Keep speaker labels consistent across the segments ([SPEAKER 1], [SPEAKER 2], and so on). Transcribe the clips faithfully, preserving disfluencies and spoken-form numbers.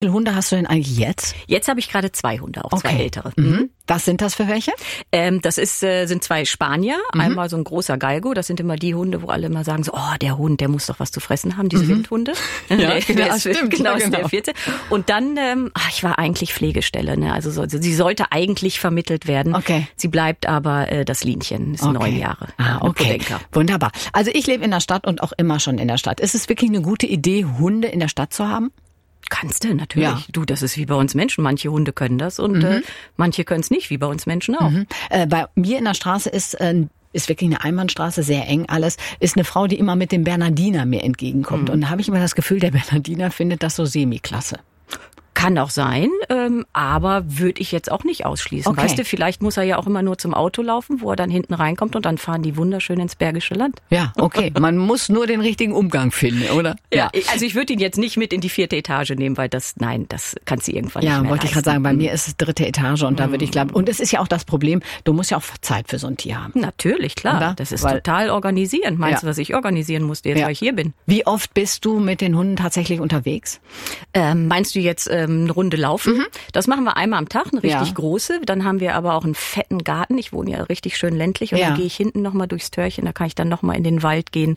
[SPEAKER 1] Wie viele Hunde hast du denn eigentlich jetzt?
[SPEAKER 2] Jetzt habe ich gerade zwei Hunde, auch
[SPEAKER 1] okay.
[SPEAKER 2] zwei ältere.
[SPEAKER 1] Mhm. Was sind das für welche?
[SPEAKER 2] Ähm, das ist, äh, sind zwei Spanier. Mhm. Einmal so ein großer Galgo. Das sind immer die Hunde, wo alle immer sagen so, oh, der Hund, der muss doch was zu fressen haben, diese mhm. Windhunde.
[SPEAKER 1] Ja,
[SPEAKER 2] der,
[SPEAKER 1] der,
[SPEAKER 2] der
[SPEAKER 1] ist, stimmt.
[SPEAKER 2] Genau,
[SPEAKER 1] genau.
[SPEAKER 2] ist der vierte. Und dann, ähm, ach, ich war eigentlich Pflegestelle. Ne? Also so, sie sollte eigentlich vermittelt werden.
[SPEAKER 1] Okay.
[SPEAKER 2] Sie bleibt aber äh, das Linchen. Ist okay. neun Jahre.
[SPEAKER 1] Ah, okay. Wunderbar. Also ich lebe in der Stadt und auch immer schon in der Stadt. Ist es wirklich eine gute Idee, Hunde in der Stadt zu haben?
[SPEAKER 2] Kannst du, natürlich.
[SPEAKER 1] Ja.
[SPEAKER 2] Du, das ist wie bei uns Menschen. Manche Hunde können das und mhm. äh, manche können es nicht, wie bei uns Menschen auch.
[SPEAKER 1] Mhm. Äh, bei mir in der Straße ist äh, ist wirklich eine Einbahnstraße, sehr eng alles, ist eine Frau, die immer mit dem Bernardiner mir entgegenkommt. Mhm. Und da habe ich immer das Gefühl, der Bernardiner findet das so semi-klasse.
[SPEAKER 2] Kann auch sein, ähm, aber würde ich jetzt auch nicht ausschließen.
[SPEAKER 1] Okay.
[SPEAKER 2] Weißt du, vielleicht muss er ja auch immer nur zum Auto laufen, wo er dann hinten reinkommt und dann fahren die wunderschön ins Bergische Land.
[SPEAKER 1] Ja, okay. Man muss nur den richtigen Umgang finden, oder?
[SPEAKER 2] Ja, ja. Also ich würde ihn jetzt nicht mit in die vierte Etage nehmen, weil das, nein, das kannst du irgendwann
[SPEAKER 1] ja,
[SPEAKER 2] nicht mehr
[SPEAKER 1] wollte ich gerade sagen, bei mir ist es dritte Etage und da würde ich glauben, und es ist ja auch das Problem, du musst ja auch Zeit für so ein Tier haben.
[SPEAKER 2] Natürlich, klar. Oder? Das ist weil, total organisierend. Meinst ja. du, was ich organisieren musste, jetzt, ja. weil ich hier bin?
[SPEAKER 1] Wie oft bist du mit den Hunden tatsächlich unterwegs?
[SPEAKER 2] Ähm, meinst du jetzt ähm, eine Runde laufen? Mhm. Das machen wir einmal am Tag, eine richtig ja. große. Dann haben wir aber auch einen fetten Garten. Ich wohne ja richtig schön ländlich und ja. dann gehe ich hinten nochmal durchs Törchen. Da kann ich dann nochmal in den Wald gehen.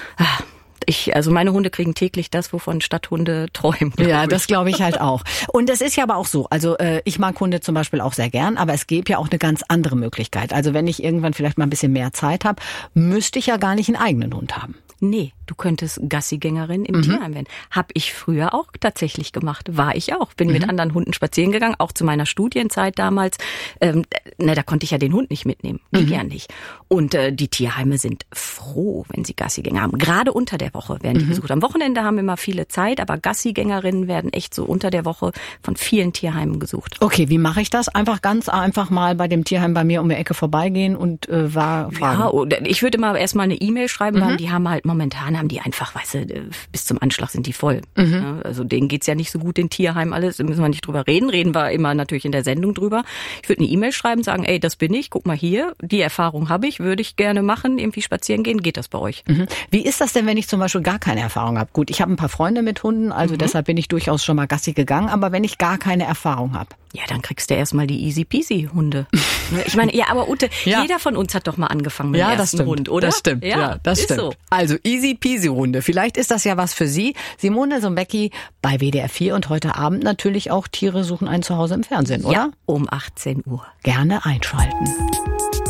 [SPEAKER 2] Ich, also meine Hunde kriegen täglich das, wovon Stadthunde träumen.
[SPEAKER 1] Ja, ich. Das glaube ich halt auch. Und es ist ja aber auch so, also äh, ich mag Hunde zum Beispiel auch sehr gern, aber es gäbe ja auch eine ganz andere Möglichkeit. Also wenn ich irgendwann vielleicht mal ein bisschen mehr Zeit habe, müsste ich ja gar nicht einen eigenen Hund haben.
[SPEAKER 2] Nee, du könntest Gassigängerin im mhm. Tierheim werden. Hab ich früher auch tatsächlich gemacht. War ich auch. Bin mhm. mit anderen Hunden spazieren gegangen, auch zu meiner Studienzeit damals. Ähm, na, da konnte ich ja den Hund nicht mitnehmen. Geht mhm. ja nicht. Und äh, die Tierheime sind froh, wenn sie Gassigänger haben. Gerade unter der Woche werden die mhm. besucht. Am Wochenende haben immer viele Zeit, aber Gassigängerinnen werden echt so unter der Woche von vielen Tierheimen gesucht.
[SPEAKER 1] Okay, wie mache ich das? Einfach ganz einfach mal bei dem Tierheim bei mir um die Ecke vorbeigehen und äh, war fragen.
[SPEAKER 2] Ja, oder ich würde mal erstmal eine E-Mail schreiben, mhm. weil die haben halt momentan haben die einfach, weißt du, bis zum Anschlag sind die voll. Mhm. Also denen geht's ja nicht so gut, den Tierheim alles, da müssen wir nicht drüber reden. Reden wir immer natürlich in der Sendung drüber. Ich würde eine E-Mail schreiben, sagen, ey, das bin ich, guck mal hier, die Erfahrung habe ich, würde ich gerne machen, irgendwie spazieren gehen, geht das bei euch?
[SPEAKER 1] Mhm. Wie ist das denn, wenn ich zum Beispiel gar keine Erfahrung habe? Gut, ich habe ein paar Freunde mit Hunden, also mhm. deshalb bin ich durchaus schon mal Gassi gegangen, aber wenn ich gar keine Erfahrung habe?
[SPEAKER 2] Ja, dann kriegst du erstmal die Easy-Peasy-Hunde. Ich meine, ja, aber Ute, ja. jeder von uns hat doch mal angefangen mit
[SPEAKER 1] ja,
[SPEAKER 2] dem ersten
[SPEAKER 1] das
[SPEAKER 2] Hund, oder?
[SPEAKER 1] Das stimmt, ja, ja das stimmt. So. Also Easy-Peasy-Hunde. Vielleicht ist das ja was für Sie. Simone Sombecki bei W D R vier und heute Abend natürlich auch Tiere suchen ein Zuhause im Fernsehen, oder?
[SPEAKER 2] Ja, um achtzehn Uhr.
[SPEAKER 1] Gerne einschalten.